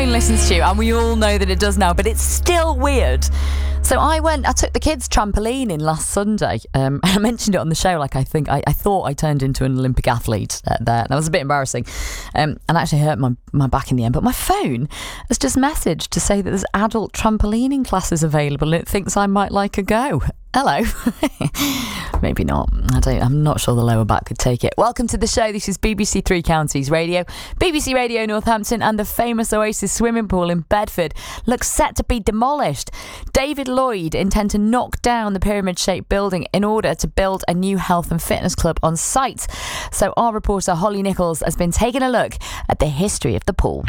phone listens to you, and we all know that it does now, but it's still weird. So I took the kids trampoline in last Sunday. I mentioned it on the show, like I thought I turned into an Olympic athlete there. That was a bit embarrassing, and actually hurt my back in the end. But my phone has just messaged to say that there's adult trampolining classes available, and it thinks I might like a go. Hello. Maybe not. I'm not sure the lower back could take it. Welcome to the show. This is BBC Three Counties Radio. BBC Radio Northampton, and the famous Oasis swimming pool in Bedford looks set to be demolished. David Lloyd intend to knock down the pyramid-shaped building in order to build a new health and fitness club on site. So our reporter Holly Nichols has been taking a look at the history of the pool.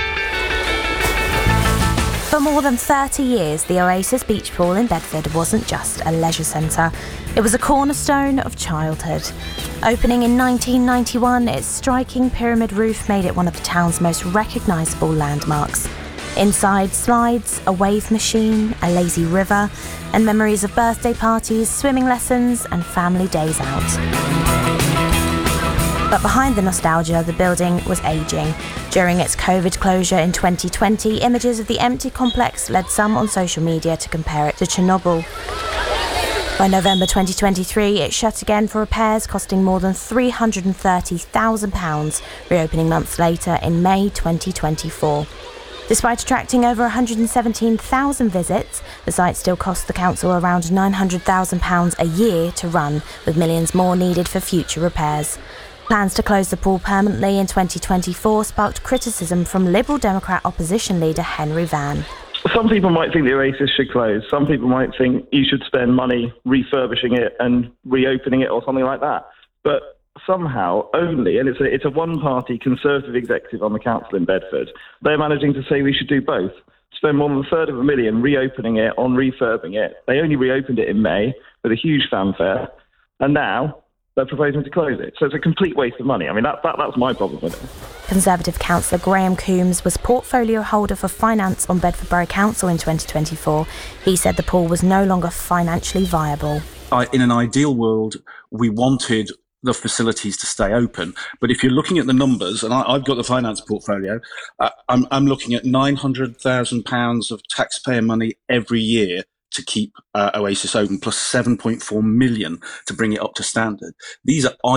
For more than 30 years, the Oasis Beach Pool in Bedford wasn't just a leisure centre. It was a cornerstone of childhood. Opening in 1991, its striking pyramid roof made it one of the town's most recognisable landmarks. Inside, slides, a wave machine, a lazy river, and memories of birthday parties, swimming lessons, and family days out. But behind the nostalgia, the building was ageing. During its COVID closure in 2020, images of the empty complex led some on social media to compare it to Chernobyl. By November 2023, it shut again for repairs, costing more than £330,000, reopening months later in May 2024. Despite attracting over 117,000 visits, the site still costs the council around £900,000 a year to run, with millions more needed for future repairs. Plans to close the pool permanently in 2024 sparked criticism from Liberal Democrat opposition leader Henry Van. Some people might think the Oasis should close. Some people might think you should spend money refurbishing it and reopening it or something like that. But somehow only, and it's a one-party Conservative executive on the council in Bedford, they're managing to say we should do both. Spend more than $250,000 reopening it on refurbing it. They only reopened it in May with a huge fanfare, and now they're proposing to close it. So it's a complete waste of money. I mean, that's my problem with it. Conservative councillor Graham Coombs was portfolio holder for finance on Bedford Borough Council in 2024. He said the pool was no longer financially viable. In an ideal world, we wanted the facilities to stay open. But if you're looking at the numbers, and I've got the finance portfolio, I'm looking at £900,000 of taxpayer money every year to keep Oasis open, plus 7.4 million to bring it up to standard. These are